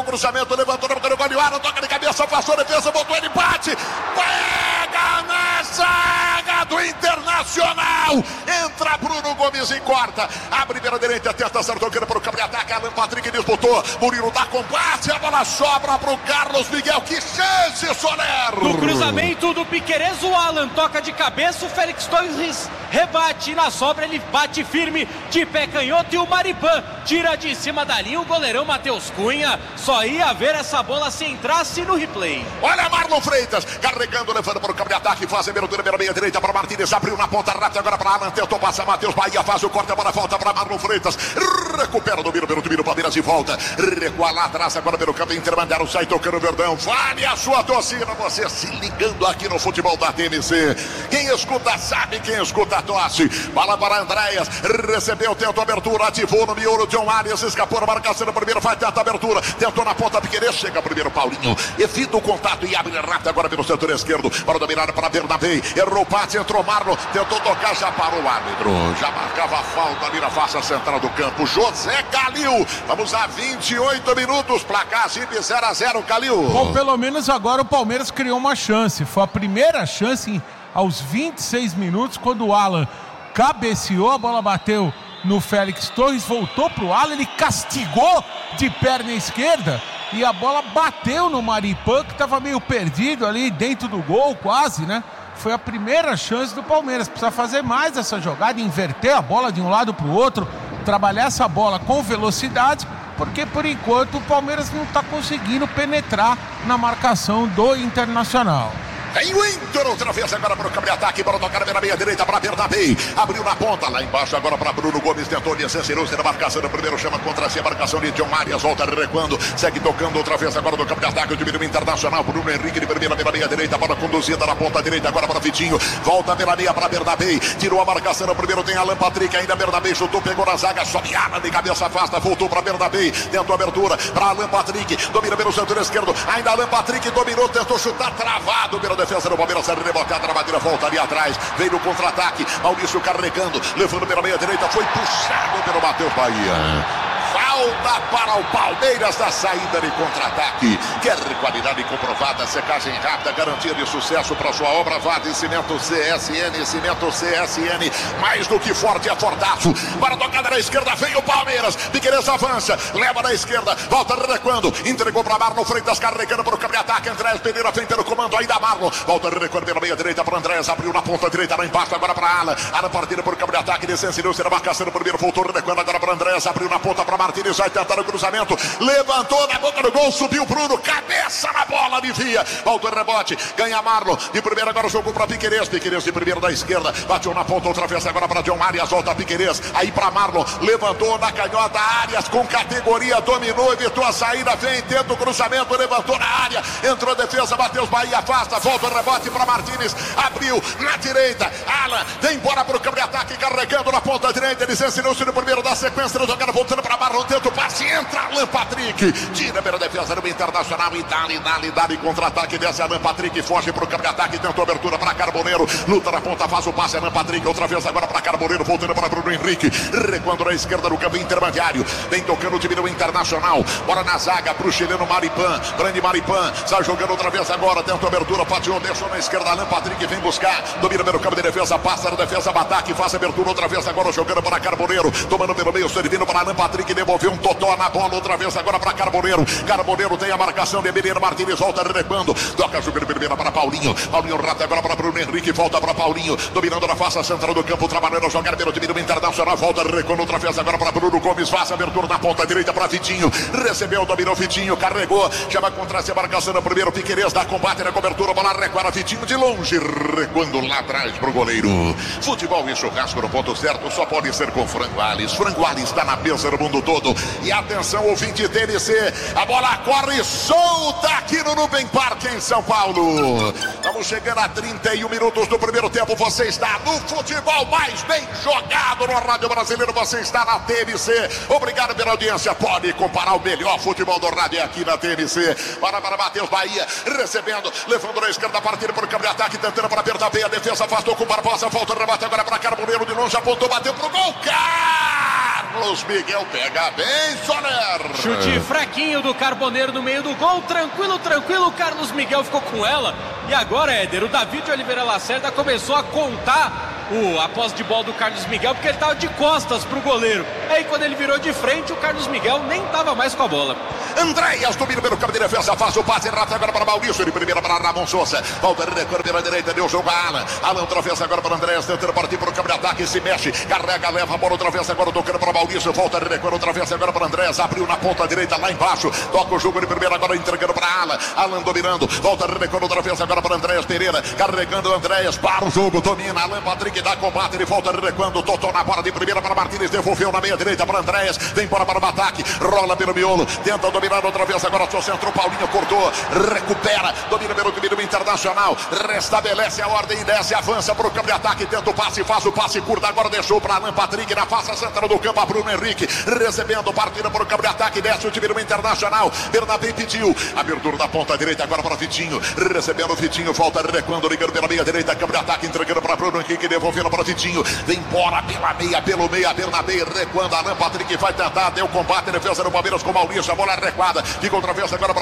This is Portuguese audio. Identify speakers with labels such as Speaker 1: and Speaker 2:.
Speaker 1: cruzamento, levantou, no goleiro, toca de cabeça, passou a defesa, botou ele, bate, pega na zaga do Internacional, entra Bruno Gomes e corta, abre pela direita, tenta ser tocando para o campo de ataque, Alan Patrick disputou, Murilo dá combate, a bola sobra para o Carlos Miguel, que chance, Soler!
Speaker 2: No cruzamento do Piquerez, o Alan toca de cabeça, o Félix Torres rebate, na sobra ele bate firme, de pé canhoto, e o Maripan tira de cima da linha, o goleirão Matheus Cunha só ia ver essa bola se entrasse no replay.
Speaker 1: Olha Marlon Freitas, carregando, levando para o campo de ataque, faz a abertura pela meia direita para Martínez, abriu na ponta reta, agora para Alan, tentou passar, Matheus Bahia faz o corte, a bola volta para Marlon Freitas, recupera o domínio pelo time do Palmeiras e volta, recua lá atrás, agora pelo campo intermediário, sai tocando o Verdão, vale a sua torcida, você se ligando aqui no futebol da TMC, quem escuta sabe, quem escuta tosse, bola para Andréas, recebeu, tentou abertura, ativou no miolo, John Arias, escapou na marcação do primeiro, vai tentar abertura, tentou na ponta Piquerez, chega primeiro Paulinho, evita o contato e abre rápido agora pelo setor esquerdo, para dominar para Bernabé, errou o passe, entrou Marlon, tentou tocar, já parou o árbitro, já marcava a falta ali na faixa central do campo, José Calil, vamos a 28 minutos, placar Zip 0-0, Calil.
Speaker 3: Bom, pelo menos agora o Palmeiras criou uma chance, foi a primeira chance aos 26 minutos, quando o Alan cabeceou, a bola bateu no Félix Torres, voltou pro Alan, ele castigou de perna esquerda e a bola bateu no Maripan, que estava meio perdido ali dentro do gol, quase, né? Foi a primeira chance do Palmeiras, precisa fazer mais essa jogada, inverter a bola de um lado pro outro, trabalhar essa bola com velocidade, porque por enquanto o Palmeiras não está conseguindo penetrar na marcação do Internacional.
Speaker 1: Tem o Inter outra vez agora para o campo de ataque, para tocar pela meia direita para Bernabé, abriu na ponta, lá embaixo agora para Bruno Gomes, tentou descer na marcação do primeiro, chama contra si a marcação de John Arias, volta recuando, segue tocando outra vez agora no campo de ataque, o time do Internacional, Bruno Henrique de primeira pela meia direita, bola conduzida na ponta direita agora para Vitinho, volta pela meia para Bernabé, tirou a marcação no primeiro, tem Alan Patrick, ainda Bernabé chutou, pegou na zaga, sobe Alan de cabeça afasta, voltou para Bernabé, tentou abertura para Alan Patrick, domina pelo setor esquerdo, ainda Alan Patrick dominou, tentou chutar, travado pela defesa do Palmeiras, rebotada na batida, volta ali atrás, veio no contra-ataque, Maurício carregando, levando pela meia direita, foi puxado pelo Matheus Bahia. Falta para o Palmeiras na saída de contra-ataque. Quer qualidade comprovada, secagem rápida, garantia de sucesso para sua obra. Vá de Cimento CSN, Cimento CSN, mais do que forte, é fortaço. Para a tocada na esquerda, vem o Palmeiras. Piquerez avança, leva na esquerda, volta recuando, entregou para Marlon Freitas, carregando para o campo de ataque. Andréas Pereira vem pelo comando, ainda Marlon, volta recuando pela meia direita para Andréas, abriu na ponta direita, lá embaixo, agora para Alan. Alan partida por campo de ataque, desceu, será marcação no primeiro, voltou recuando agora para Andréas, abriu na ponta para Martínez, vai tentar o cruzamento, levantou na boca do gol, subiu Bruno, cabeça na bola, alivia, volta o rebote, ganha Marlon, de primeira agora jogou para Piquerez, Piquerez de primeira da esquerda, bateu na ponta outra vez agora para John Arias, volta Piquerez, aí para Marlon, levantou na canhota, Arias com categoria, dominou, evitou a saída, vem, tenta o cruzamento, levantou na área, entrou a defesa, Matheus Bahia, afasta, volta o rebote para Martínez, abriu na direita, Alan, vem embora para o campo de ataque, carregando na ponta direita, ele ensinou-se no primeiro da sequência, jogada voltando para Marlon, tenta o passe, entra Alan Patrick, tira pela defesa do Internacional e dá-lhe contra-ataque, desce Alan Patrick, foge para o campo de ataque, tentou abertura para Carboneiro, luta na ponta, faz o passe, Alan Patrick, outra vez agora para Carboneiro, voltando para Bruno Henrique, recuando na esquerda no campo intermediário, vem tocando o time do Internacional, bora na zaga para o chileno Maripan, grande Maripan, sai jogando outra vez agora, tentou abertura, pateou, deixou na esquerda, Alan Patrick vem buscar, domina pelo campo de defesa, passa na defesa, ataque, faz abertura outra vez agora, jogando para Carboneiro, tomando pelo meio, servindo para Alan Patrick, devolveu um totó na bola, outra vez agora para Carboneiro, Carboneiro tem a marcação de Emiliano Martínez, volta recuando, toca jogando primeira para Paulinho, Paulinho rata agora para Bruno Henrique, volta para Paulinho, dominando na face central do campo, trabalhando a jogar pelo time do Internacional, volta recuando outra vez agora para Bruno Gomes, faz abertura na ponta direita para Vitinho, recebeu, dominou Vitinho, carregou, chama contra si a marcação no primeiro, Piquerez dá combate na cobertura, bola recuada, Vitinho de longe, recuando lá atrás pro goleiro. Futebol e churrasco no ponto certo, só pode ser com Frango Alves. Frango Alves está na mesa no mundo todo. E atenção, ouvinte TNC, a bola corre solta aqui no Nubem Parque em São Paulo. Estamos chegando a 31 minutos do primeiro tempo. Você está no futebol mais bem jogado no rádio brasileiro. Você está na TNC. Obrigado pela audiência. Pode comparar o melhor futebol do rádio aqui na TNC. Para Matheus Bahia, recebendo, levando na esquerda, partindo por campo de ataque, tentando para apertar bem a defesa, afastou com Barbosa, volta o rebate agora para Carboneiro de longe, apontou, bateu pro gol, Carboneiro! Carlos Miguel pega bem, Soler.
Speaker 2: Chute fraquinho do Carboneiro no meio do gol. Tranquilo, tranquilo. Carlos Miguel ficou com ela. E agora, Éder, o David Oliveira Lacerda começou a contar a posse de bola do Carlos Miguel, porque ele estava de costas pro goleiro. Aí quando ele virou de frente, o Carlos Miguel nem estava mais com a bola.
Speaker 1: Andréas domina pelo campo de defesa, faz o passe rápido agora para Maurício, de primeira para Ramon Souza, volta a recuar pela direita, deu o jogo a Alan. Alan travessa agora para Andréas, tentando partir para o campo de ataque, se mexe, carrega, leva a bola, travessa agora, tocando para Maurício, volta a recuar, travessa agora para Andréas, abriu na ponta direita lá embaixo, toca o jogo de primeira agora, entregando para Alan. Alan dominando, volta a recuar, travessa agora para Andréas Pereira, carregando Andréas para o jogo, domina, Alan Patrick dá combate, ele volta recuando, Totó na bola de primeira para Martínez, devolveu na meia direita para Andréas, vem embora para o ataque, rola pelo miolo, tenta dominar outra vez agora, só centro, Paulinho cortou, recupera, domina pelo time do Internacional, restabelece a ordem e desce, avança para o campo de ataque, tenta o passe, faz o passe curto, agora deixou para Alan Patrick na face central do campo, a Bruno Henrique, recebendo, partida para o campo de ataque, desce o time do Internacional, Bernabé pediu, abertura da ponta direita agora para Vitinho, recebendo o Vitinho, volta recuando, ligando pela meia direita, campo de ataque, entregando para Bruno Henrique, devolvendo para Vitinho, vem embora pela meia, pelo meia, Bernabé recuando, Alan Patrick vai tentar, deu combate, defesa do Palmeiras com Maurício, a bola recuada, fica outra vez agora para